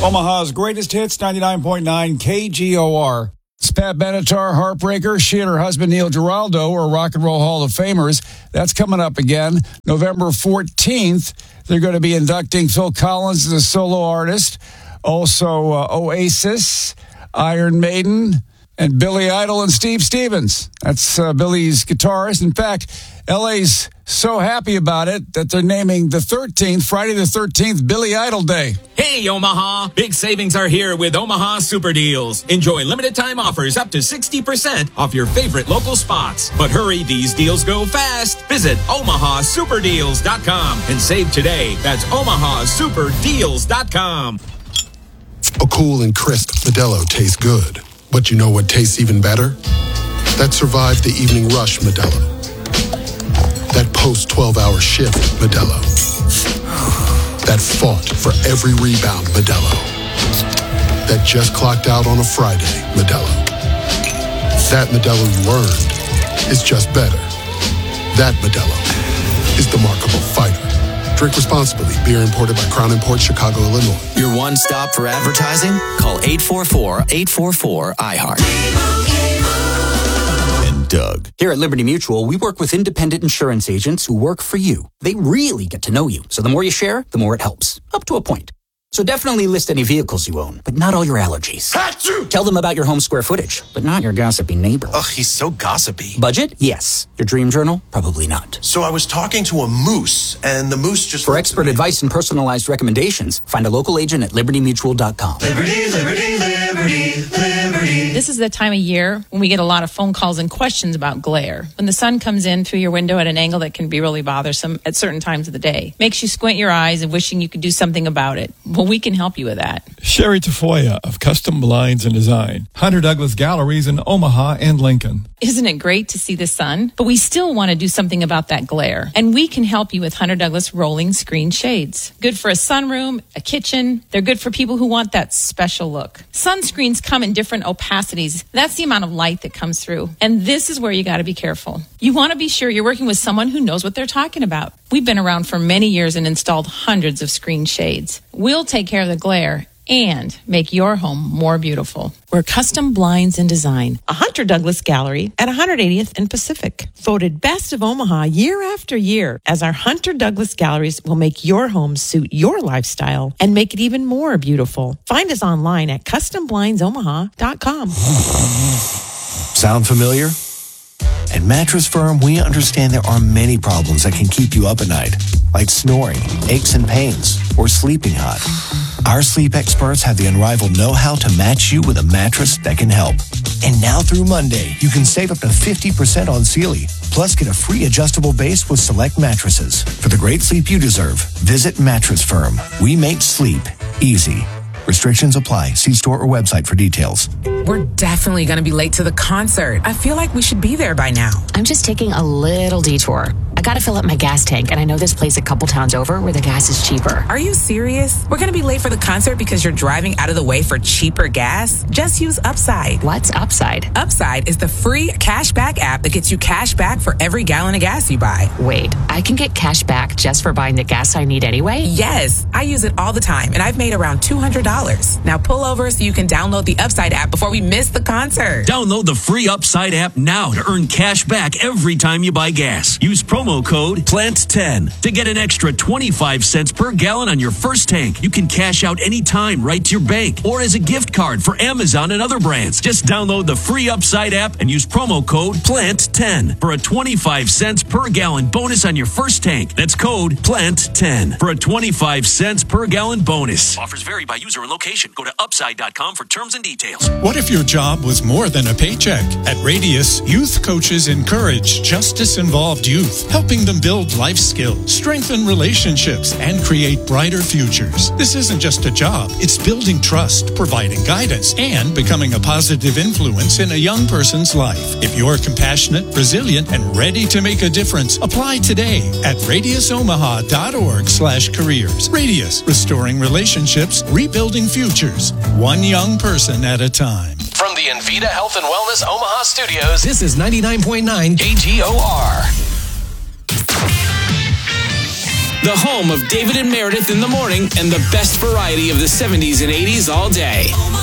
Omaha's greatest hits, 99.9 KGOR. It's Pat Benatar, Heartbreaker. She and her husband, Neil Giraldo, are Rock and Roll Hall of Famers. That's coming up again. November 14th, they're going to be inducting Phil Collins as a solo artist. Also, Oasis, Iron Maiden, and Billy Idol and Steve Stevens. That's Billy's guitarist. In fact, LA's so happy about it that they're naming the 13th, Friday the 13th, Billy Idol Day. Hey, Omaha! Big savings are here with Omaha Super Deals. Enjoy limited time offers up to 60% off your favorite local spots. But hurry, these deals go fast. Visit OmahaSuperDeals.com and save today. That's OmahaSuperDeals.com. A cool and crisp Modelo tastes good. But you know what tastes even better? That survived the evening rush Modelo. That post-12-hour shift Modelo. That fought for every rebound Modelo. That just clocked out on a Friday Modelo. That Modelo you earned is just better. That Modelo is the markable fighter. Drink responsibly. Beer imported by Crown Imports, Chicago, Illinois. Your one stop for advertising? Call 844-844-IHEART. And Doug. Here at Liberty Mutual, we work with independent insurance agents who work for you. They really get to know you. So the more you share, the more it helps. Up to a point. So definitely list any vehicles you own, but not all your allergies. Achoo! Tell them about your home square footage, but not your gossipy neighbor. Ugh, he's so gossipy. Budget? Yes. Your dream journal? Probably not. So I was talking to a moose, and the moose just... For expert advice and personalized recommendations, find a local agent at libertymutual.com. Liberty, liberty, liberty, liberty. This is the time of year when we get a lot of phone calls and questions about glare. When the sun comes in through your window at an angle that can be really bothersome at certain times of the day. Makes you squint your eyes and wishing you could do something about it. Well, we can help you with that. Sherry Tafoya of Custom Blinds and Design. Hunter Douglas Galleries in Omaha and Lincoln. Isn't it great to see the sun? But we still want to do something about that glare. And we can help you with Hunter Douglas rolling screen shades. Good for a sunroom, a kitchen. They're good for people who want that special look. Sunscreens come in different opacities. That's the amount of light that comes through. And this is where you got to be careful. You want to be sure you're working with someone who knows what they're talking about. We've been around for many years and installed hundreds of screen shades. We'll take care of the glare and make your home more beautiful. We're Custom Blinds and Design, a Hunter Douglas Gallery at 180th and Pacific. Voted Best of Omaha year after year, as our Hunter Douglas Galleries will make your home suit your lifestyle and make it even more beautiful. Find us online at CustomBlindsOmaha.com. Sound familiar? At Mattress Firm, we understand there are many problems that can keep you up at night, like snoring, aches and pains, or sleeping hot. Our sleep experts have the unrivaled know-how to match you with a mattress that can help. And now through Monday, you can save up to 50% on Sealy. Plus, get a free adjustable base with select mattresses. For the great sleep you deserve, visit Mattress Firm. We make sleep easy. Restrictions apply. See store or website for details. We're definitely going to be late to the concert. I feel like we should be there by now. I'm just taking a little detour. I got to fill up my gas tank, and I know this place a couple towns over where the gas is cheaper. Are you serious? We're going to be late for the concert because you're driving out of the way for cheaper gas? Just use Upside. What's Upside? Upside is the free cashback app that gets you cash back for every gallon of gas you buy. Wait, I can get cash back just for buying the gas I need anyway? Yes, I use it all the time, and I've made around $200. Now pull over so you can download the Upside app before we miss the concert. Download the free Upside app now to earn cash back every time you buy gas. Use promo code PLANT10 to get an extra 25 cents per gallon on your first tank. You can cash out anytime right to your bank or as a gift card for Amazon and other brands. Just download the free Upside app and use promo code PLANT10 for a 25 cents per gallon bonus on your first tank. That's code PLANT10 for a 25 cents per gallon bonus. Offers vary by user and location. Go to upside.com for terms and details. What if your job was more than a paycheck? At Radius, youth coaches encourage justice-involved youth, helping them build life skills, strengthen relationships, and create brighter futures. This isn't just a job. It's building trust, providing guidance, and becoming a positive influence in a young person's life. If you're compassionate, resilient, and ready to make a difference, apply today at radiusomaha.org/careers. Radius, restoring relationships, rebuilding futures, one young person at a time. From the Envita Health and Wellness Omaha Studios, This is 99.9 KGOR. the home of David and Meredith in the morning and the best variety of the 70s and 80s all day.